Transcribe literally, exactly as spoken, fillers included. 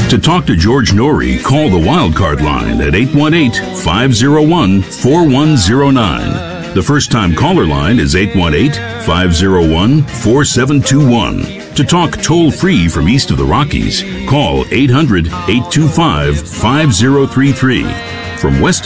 To talk to George Norrie, call the Wildcard line at eight one eight, five oh one, four one oh nine. The first-time caller line is eight one eight, five oh one, four seven two one. To talk toll-free from east of the Rockies, call eight hundred, eight two five, five oh three three. From west